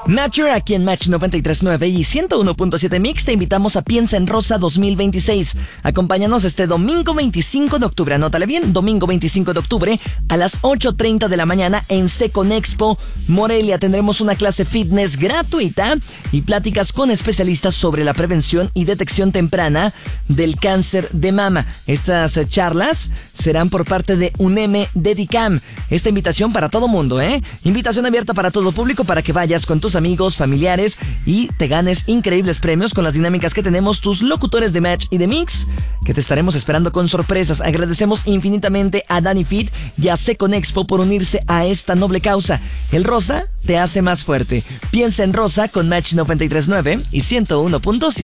Matcher aquí en Match 93.9 y 101.7 Mix. Te invitamos a Piensa en Rosa 2026. Acompáñanos este domingo 25 de octubre. Anótale bien, domingo 25 de octubre a las 8:30 de la mañana en Seconexpo, Morelia. Tendremos una clase fitness gratuita y pláticas con especialistas sobre la prevención y detección temprana del cáncer de mama. Estas charlas serán por parte de UNEM Dedicam. Esta invitación para todo mundo, Invitación abierta para todo público para que vayas con tus amigos, familiares y te ganes increíbles premios con las dinámicas que tenemos tus locutores de Match y de Mix, que te estaremos esperando con sorpresas. Agradecemos infinitamente a Dani Fit y a Seconexpo por unirse a esta noble causa. El rosa te hace más fuerte. Piensa en Rosa con Match 93.9 y 101.7.